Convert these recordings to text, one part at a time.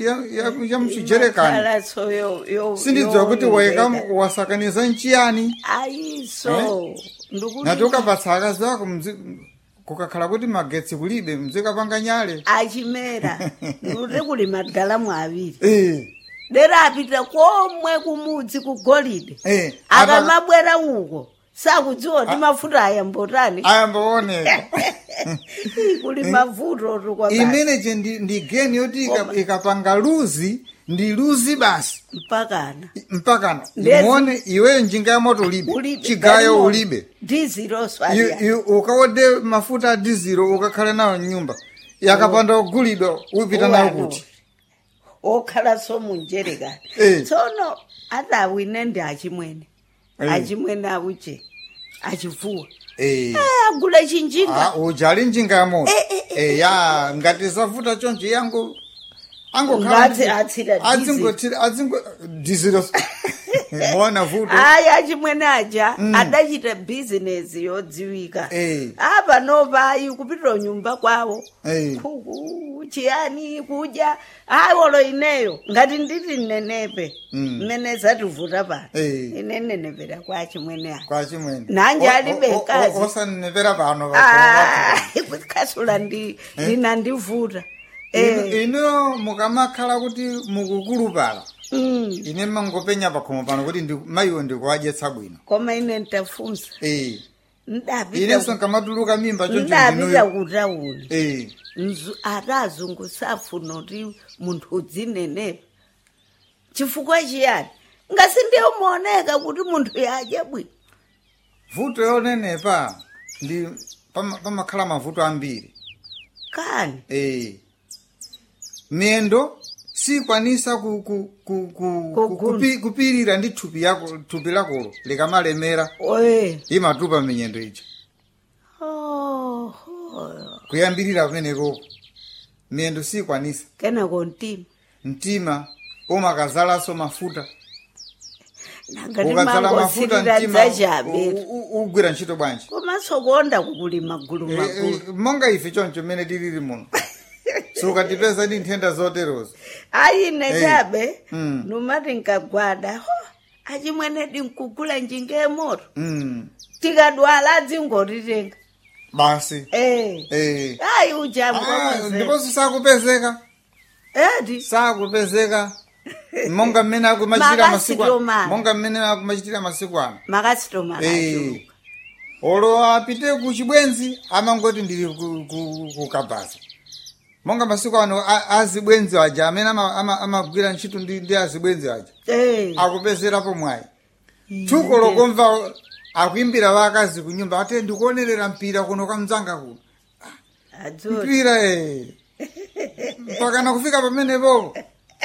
ya mchijerekani Kala so yo sindidziwa kuti wasakaniza nchiyani ayiso ndikuti natuka patsaka zako kukakhala kuti magetsi kulibe mzikapanga nyale achimera ndikuti kuli madalamu awiri dera apita komwe kumudzi kugolide akamabwera uko sakudziwa kuti mafuta ayambotani ayambooneka kuli mavuto tukwa imeneje ndi geni yoti ikapanga luzi ndi luzi basi mpakana muone iweyo njinga ya moto ulibe chigayo ulibe dizilo ukawode mafuta a dizilo ukakhala nayo nyumba yakapanda kugulidwa upita nayo kuti okhala so munjerekani tsono atawine ndi achimwene auche achivuwa agula chinjinga ujali njinga ya moto ya ngati zavuta chonje yangu dizilo mona vuto achimwene aja adachita business yodziwika apa novayi kupitira nyumba kwawo chiyani kudya olo ineyo ngati nditi nenepe mmene zativuta pano ine nenepera kwa chimwene nanje alibe kazi osanenepera pano kasula ndina ndivuta ino mukamakhala kuti mukukulupala ine mangopenya pakhomo pano kuti mayiwo ndikuwadyetsa bwino koma ine ntafunsa inenso nkamatuluka mimba ndapita kutauni atazungu safuna kuti munthu udzinenepa chifukwa chiyani ngasi ndiye umaoneka kuti munthu yadya bwino vuto yonenepa ndi pamakhala mavuto ambiri kani miyendo sikwanisa kupirira ndi thupi lakolo likamalemera imatupa minyendo ija kuyambirira pamenekoko miyendo sikwanisa kenako mtima umakazalaso mafuta ukadzala mafuta mtima ugwira ntchito bwanji komanso konda kukulima gulu magulu monga ife choncho mmene tilili muno sukatipeza ndi nthenda zoterozo ayine chabe numati nkagwada achimwene dinkugula njinga ya moto tikadwala adzingotitenga basi ayi ujamu ndiponso sakupezeka sakupezeka monga mmene akumachitira masiku ano makasitomala olo apite ku chibwenzi amangoti ndili kukabaza monga masiku ano azibwenzi aja amene amagwira ntchito ndi azibwenzi aja akupezerapo mwayi thuko lokomva akuimbira vakazi kunyumba ate ndikuonerera mpira kuno kwa mdzanga kuno mpira mpakana kufika pamenepo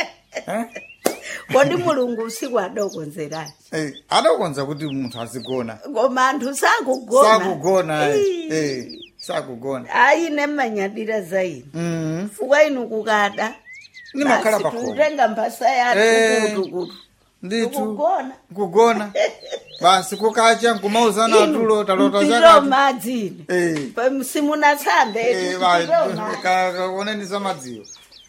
kodi mulungu usiku adakonzerani adakonza kuti munthu azigona koma anthu sakugona ayine mmanyadira zaino fuka inu kukada nimakhala pakhomo tutenga mphasa yatukutukutu nditu kugona basi kukacha nkumauzana atulo talota zaka madzi simunatsambe kaoneni za madziwo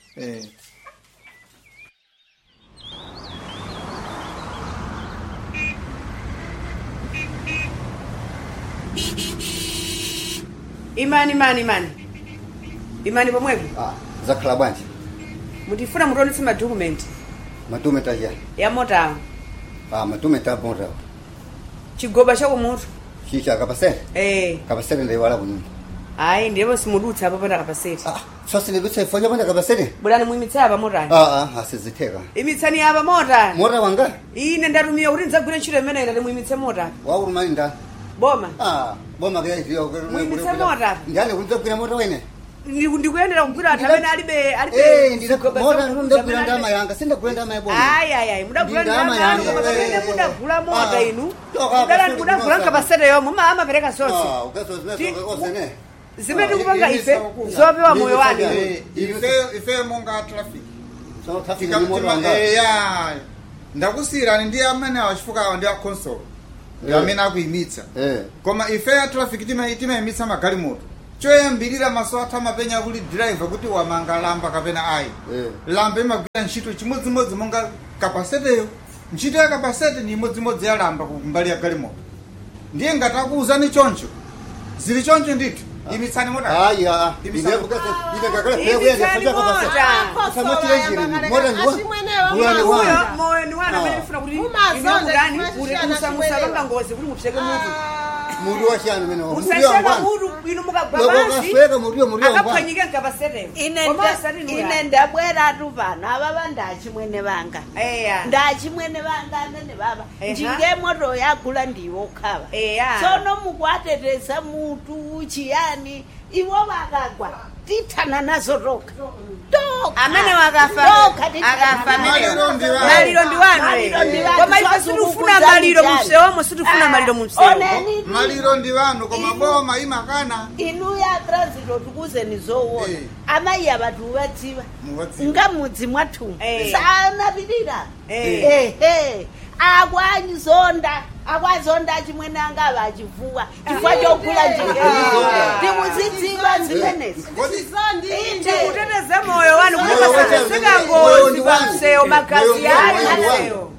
imani pomwepo zakhala bwanji mutifuna mutionetse madokumenti aja ya motawo madokumenti amotawo chigoba chakumutu chicha kapasete kapasete ndaiwala kunyumba ayi ndipo simudutsa apo panda kapasete sosindibutsa ifonya panda kapasete bulani muyimitsa apa motani asizitheka imitsani apa motani mota wanga ine ndatumiwa kuti ndidzagwire ntchito imene ndati muyimitse motani waulumali ndani boma boma kaiviyo muyimitse mota ndani kundidzagwira mota wene ndikuyendera kugwira anthu amene alibe ndagwira ndama yanga sindagwira ndama yaboma ayi mudagula ndama yanga mudagula mota inu mudagula kapasete yomwe amapereka sonse zimene tikupanga ife zopewa moyo wake ife monga traffic ndakusiyirani ndi amene awachifukawo ndi akonsolo amene akuyimitsa koma ife ya traffic timayimitsa magalimoto choyambirira maso athu amapenya kuli driver kuti wamanga lamba kapena ayi lamba imagwira ntchito chimodzimodzi monga kapaseteyo ntchito ya kapasete ni imodzimodzi ya lamba kumbali ya galimoto ndiye ngati akuwuzani choncho zili choncho ndithu imitsani mota aya moyo ni wana amene ndifuna kuti inokudani kuti musamanga ngozi kuti mupseke mutu muri washani mene musashaka mutu inu mukagwa basi akaphwanyike nkapaseteyo ine ndabwera tu pano ava ndachimwene vanga ndachimwene vanga nene baba njinge moto yagula ndiwo khava sono mukwatetesa mutu chiyani iwo vakagwa tithana nazo toka amene wakafa maliro ndi wanu koma ife sitifuna maliro mumsewomo sitifuna maliro mumsewo maliro ndi wanu koma boma imakana inu ya transito tikuzeni zowona amayi avatu vadziva nga mudzi mwathu sanapirira akwazonda chimwene anga vachivuwa chifukwa chogula njinge timuzidziva zimenezi tikuteteze moyo wanu kutaseka ngozi pamsewo magazi yayo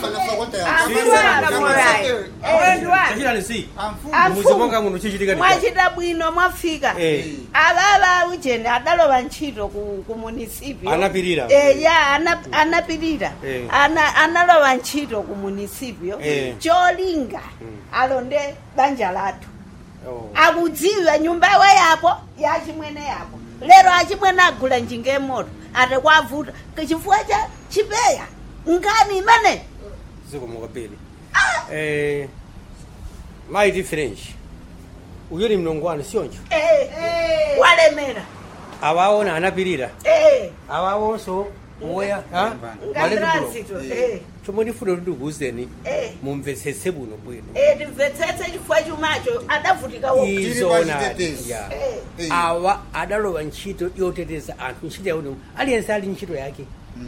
mwachita bwino mwafika avava ujeni adalova ntchito ku munisipi anapirira analova ntchito ku munisipio cholinga alonde banja lathu akudziwa nyumba yawe yapo yachimwene yapo lero achimwene agula njinga moto ate kwavuta chifukwa cha chipeya ngani imene zikomukapeli maiti French uyo ni mlongwani sioncho walemera awaona anapirira awawonso moya ngatransito chomwe ndifuna kuti ndikuwuzeni mumvetsetse bwino bwino timvetsetse chifukwa chumacho adavutika izona awa adalowa ntchito yoteteza anthu ntchito yakuno aliyense ali ntchito yake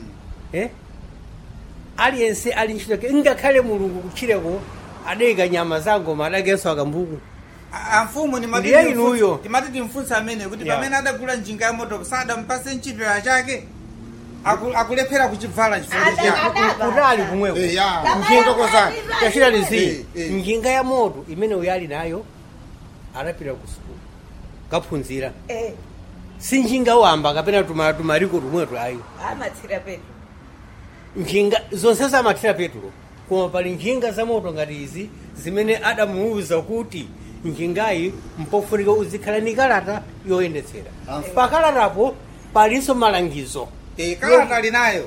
aliyense ali ntchito yake ngakhale mulungu kutchireko adayika nyama zangoma adakenso akambuku amfumu imati timfunsa amene kuti pamene adagula njinga ya moto sadampase ntchito yachake akulephera kuchivala kutali kumweko yachita lizi njinga ya moto imene uyali nayo adapita ku sukulu kaphunzira si njinga wamba kapena tumariko tumwetu ayo amatsira petro njinga zonse zamathira petro koma pali njinga za moto ngati izi zimene adamuwuza kuti njingayi mpofunika uzikhala ni kalata yoyendetsera pakalatapo palinso malangizo kalata linayo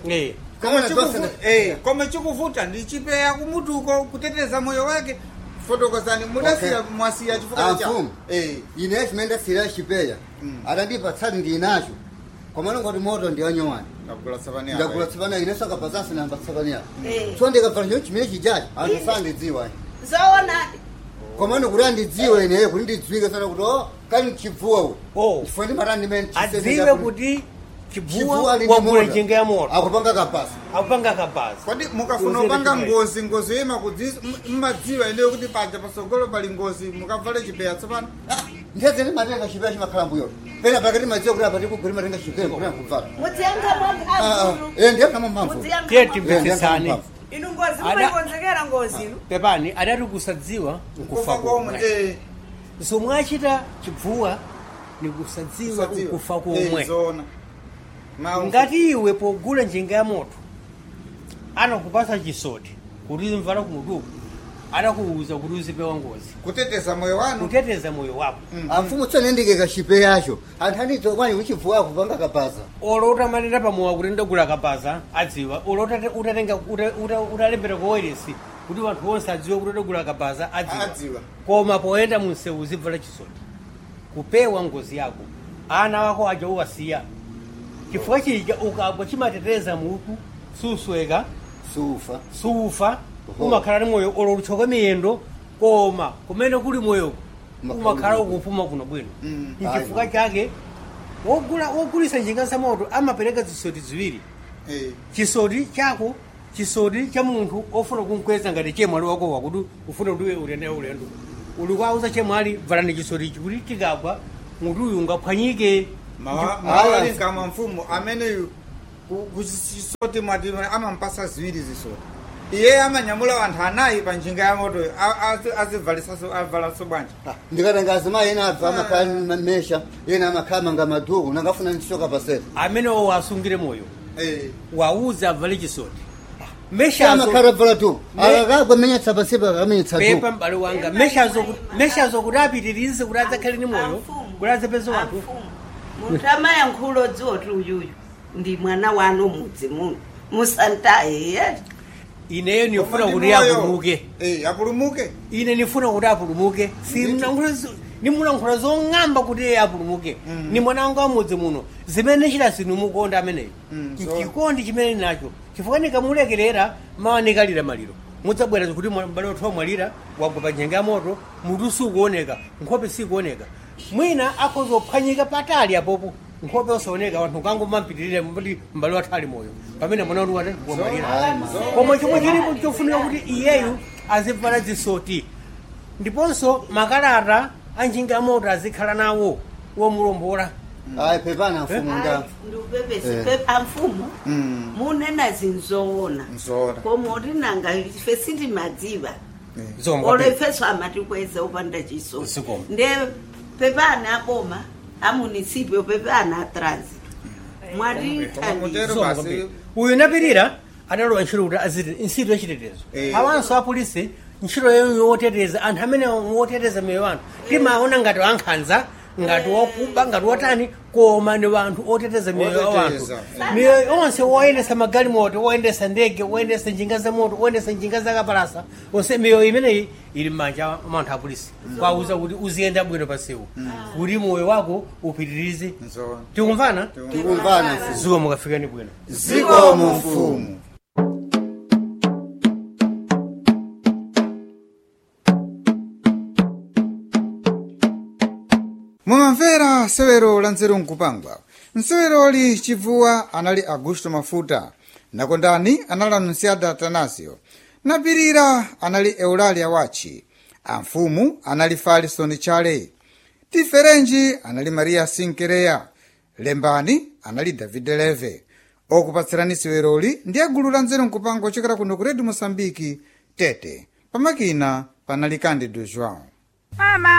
koma chikuvuta ndi chipeya kumutuko kuteteza moyo wake fotokozani mudasiya mwasiya chifukwa cha ine chimene ndasiya chipeya atandipa tsati ndinacho koma ngoti moto ndi wanyowani ndagula tsapani ine saka pazasi namba tsapani so ndikapfana chimene chijaji anthu sandidziwa zoonadi koma kuti andidziwe ineyo kuti ndidziwike sana kuti kani chivuwa chifukwa ndimatani imene adziwe kuti chivuwa wagula njinga ya moto akupanga kabazi kodi mukafuna upanga ngozi ima mmadziwa ineyo kuti paja pasogolo pali ngozi mukavale chipeya tsopano ndiyadzene matenga chipeya chimakhala mbuyo pena pakati madziwa kuti apati kuguli matenga chipeya kuti akuvala ndiyakama mphamvu timvetsesani inu ngozi mumayikonzekera ngozi inu pepani adati kusadziwa nkufa komwe somwachita chivuwa nikusadziwa nkufa komwe ngati iwe pogula njinga ya moto anakupasa chisoti kuti mvala kumuduku adakuuza kuti uzipewa ngozi kuteteza moyo wako amfumu tsanendikeka chipeyacho anthu anidzo kwani kuchivuwa kupanga kabaza olo utamanena pamowa kuti ndagula kabaza adziwa olo utatenga utalembera koweresi kuti wanthu wonse adziwe kuti ndagula kabaza adziwa koma poyenda munsewu uzibvala chisoti kupewa ngozi yako ana wako aja uwasiya chifukwa chija ukagwa chimateteza mutu susweka sufa umakhala ni moyo olo luchoka miyendo koma kumene kuli moyo umakhala ukupuma kuno bwino nchifukwa chake wogulisa njinga za moto amapereka zisoti ziwiri chisoti chako chisoti cha munthu ofuna kunkweza ngati chemwali wako wakuti ufuna kuti ulende ulendo uli kwauza chemwali valani chisoti kuti tikagwa munthu uyu ungaphwanyike. mawa kama mfumu ameneyu kuchisoti mwati amampasa ziwiri zisoti iye amanyamula anthu anayi pa njinga ya moto azivalisaso avalaso bwanji ndikatenga azima yena abva amakhala mesha yena amakhala manga maduku nangafuna ndisoka pasera amene asungire moyo wauza avale chisoti amakhala vala tu akakagwa menyetsa pasipa akamenyetsa tu pepa m'bale wanga meshazo kuti apitirize kuti adzakhale ni moyo kuti adzapeze wanthu mutamayankhulo dzoti uyuyu ndi mwana wanu mudzi muno musantaye ineyo nifuna kuti apulumuke apulumuke ine nifuna kuti apulumuke nimulankhula zong'amba kuti iye apulumuke ni mwana wanga wamudzi muno zimene chita simukonda ameneyo chikondi chimene nacho chifukwa nikamulekerera mawa nikalira maliro mudzabwera kuti m'bale wathu wamwalira wagwa pa njinga ya moto mutu sikuoneka nkhope sikuoneka mwina akhozophwanyika patali apopo nkhope osaoneka wanthu kangomapitirire kuti m'bale wathu ali moyo pamene mwana wanu wamwalira koma chomwe chilipo chofunika kuti iyeyu azivala zisoti ndiponso makalata a njinga ya moto azikhala nawo womulombola ayi pepana mfumu nda amfumu munena zinzoona koma oti nanga ife sindimadziwa olefeso amatikweza upanda chisoti nde pepana aboma amunisipyo pepana atransit mwati uyu napirira adalowa ntchito kuti aziti ntchito yachitetezo awanso apolisi ntchito yoteteza anthu amene woteteza miyoyo wanu timaona ngati wankhanza ngati wakuba ngati watani koma ni wanthu oteteza miyoyo ya wanthu miyoyo onse woyendesa magalimoto woyendesa ndege woyendesa njinga za moto woyendesa njinga za kapalasa onse miyoyo imeneyi ili m'manja mwa anthu apolisi kwauza kuti uziyenda bwino pasewu kuti moyo wako upitirize tikumvana ziko mukafikani bwino ziko mfumu mumamvera sewero la nzeru nkupangwa mseweroli chivuwa anali Augusto Mafuta nakondani anali Anunciada Atanasio napirira anali Eulalia Wachi amfumu anali Falison Chale tiferenji anali Maria Sinkereya lembani anali David Leve okupatsirani seweroli ndi agulu la nzeru nkupangwa chokera kuno ku Radio Mosambiki Tete pamakina panali Candido João